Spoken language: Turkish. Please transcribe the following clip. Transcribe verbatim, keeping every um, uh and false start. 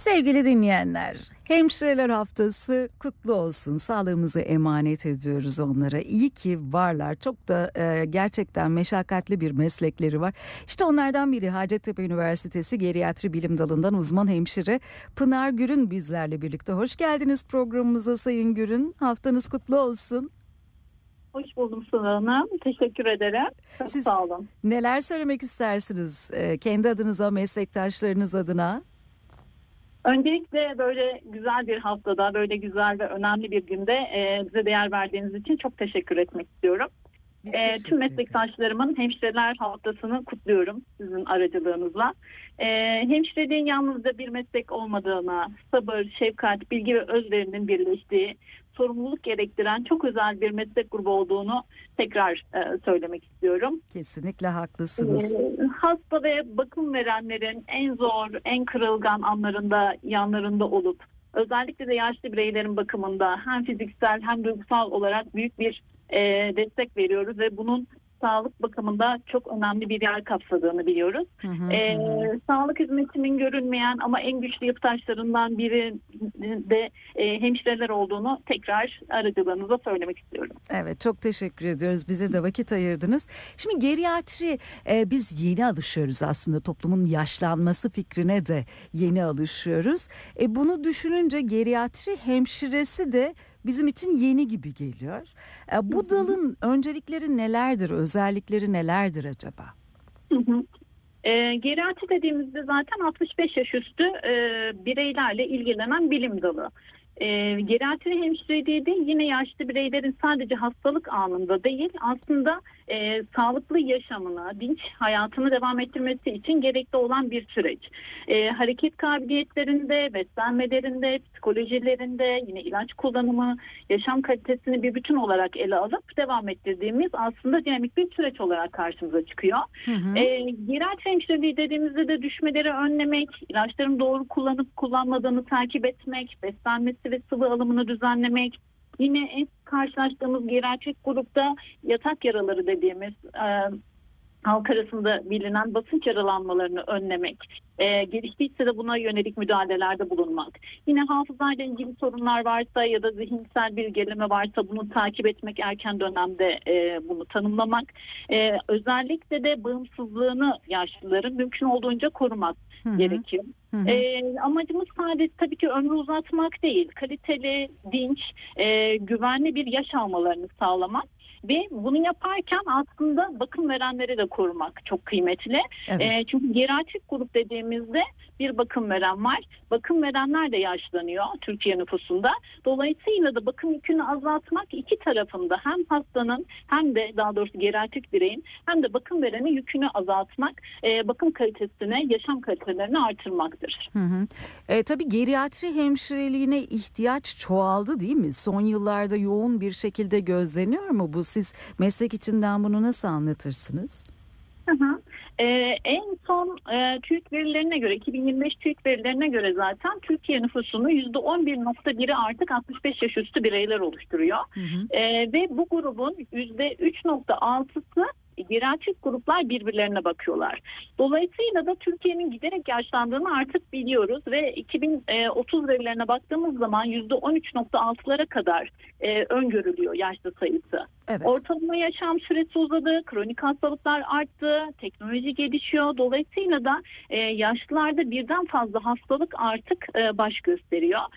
Sevgili dinleyenler, Hemşireler Haftası kutlu olsun. Sağlığımızı emanet ediyoruz onlara. İyi ki varlar. Çok da e, gerçekten meşakkatli bir meslekleri var. İşte onlardan biri Hacettepe Üniversitesi Geriatri Bilim Dalı'ndan uzman hemşire Pınar Gürün bizlerle birlikte. Hoş geldiniz programımıza Sayın Gürün. Haftanız kutlu olsun. Hoş buldum Sıla Hanım. Teşekkür ederim. Çok Siz sağ olun. neler söylemek istersiniz e, kendi adınıza, meslektaşlarınız adına? Öncelikle böyle güzel bir haftada, böyle güzel ve önemli bir günde e, bize değer verdiğiniz için çok teşekkür etmek istiyorum. Biz E, teşekkür tüm ederiz. meslektaşlarımın Hemşireler Haftası'nı kutluyorum sizin aracılığınızla. E, hemşireliğin yalnızca bir meslek olmadığına, sabır, şefkat, bilgi ve özverinin birleştiği, sorumluluk gerektiren çok özel bir meslek grubu olduğunu tekrar e, söylemek istiyorum. Kesinlikle haklısınız. Ee, hasta ve bakım verenlerin en zor, en kırılgan anlarında yanlarında olup özellikle de yaşlı bireylerin bakımında hem fiziksel hem duygusal olarak büyük bir e, destek veriyoruz ve bunun sağlık bakımında çok önemli bir yer kapsadığını biliyoruz. Hı hı, Ee, hı. Sağlık hizmetinin görünmeyen ama en güçlü yapı taşlarından biri de e, hemşireler olduğunu tekrar aracılığınıza söylemek istiyorum. Evet, çok teşekkür ediyoruz. Bize de vakit ayırdınız. Şimdi geriatri e, biz yeni alışıyoruz aslında, toplumun yaşlanması fikrine de yeni alışıyoruz. E, bunu düşününce geriatri hemşiresi de bizim için yeni gibi geliyor. E, bu dalın öncelikleri nelerdir, özellikleri nelerdir acaba? Hı hı. E, geriatri dediğimizde zaten altmış beş yaş üstü e, bireylerle ilgilenen bilim dalı. E, geriatri hemşireliği de yine yaşlı bireylerin sadece hastalık anında değil, aslında e, sağlıklı yaşamını, dinç hayatını devam ettirmesi için gerekli olan bir süreç. E, hareket kabiliyetlerinde, beslenmelerinde, psikolojilerinde, yine ilaç kullanımı, yaşam kalitesini bir bütün olarak ele alıp devam ettirdiğimiz aslında dinamik bir süreç olarak karşımıza çıkıyor. Hı hı. E, geriatri hemşireliği dediğimizde de düşmeleri önlemek, ilaçların doğru kullanıp kullanmadığını takip etmek, beslenmesi ve sıvı alımını düzenlemek, yine en karşılaştığımız geriatrik grupta yatak yaraları dediğimiz e, halk arasında bilinen basınç yaralanmalarını önlemek, e, geliştiyse de buna yönelik müdahalelerde bulunmak. Yine hafızayla ilgili sorunlar varsa ya da zihinsel bir gerileme varsa bunu takip etmek, erken dönemde e, bunu tanımlamak. E, özellikle de bağımsızlığını yaşlıların mümkün olduğunca korumak Hı hı. gerekiyor. Hı hı. E, amacımız sadece tabii ki ömrü uzatmak değil, kaliteli, dinç, e, güvenli bir yaş almalarını sağlamak. Ve bunu yaparken aslında bakım verenleri de korumak çok kıymetli. Evet. E, çünkü geriatrik grup dediğimizde bir bakım veren var. Bakım verenler de yaşlanıyor Türkiye nüfusunda. Dolayısıyla da bakım yükünü azaltmak iki tarafında, hem hastanın hem de daha doğrusu geriatrik bireyin hem de bakım verenin yükünü azaltmak, e, bakım kalitesini, yaşam kalitelerini artırmaktır. Hı hı. E, tabii geriatri hemşireliğine ihtiyaç çoğaldı değil mi? Son yıllarda yoğun bir şekilde gözleniyor mu bu? Siz meslek içinden bunu nasıl anlatırsınız? Hı hı. Ee, en son e, TÜİK verilerine göre, iki bin yirmi beş TÜİK verilerine göre zaten Türkiye nüfusunun yüzde on bir nokta biri artık altmış beş yaş üstü bireyler oluşturuyor. Hı hı. Ee, ve bu grubun yüzde üç nokta altısı geriatrik gruplar birbirlerine bakıyorlar. Dolayısıyla da Türkiye'nin giderek yaşlandığını artık biliyoruz ve iki bin otuz verilerine baktığımız zaman yüzde on üç nokta altılara kadar e, öngörülüyor yaşlı sayısı. Evet. Ortalama yaşam süresi uzadı, kronik hastalıklar arttı, teknoloji gelişiyor. Dolayısıyla da e, yaşlılarda birden fazla hastalık artık e, baş gösteriyor.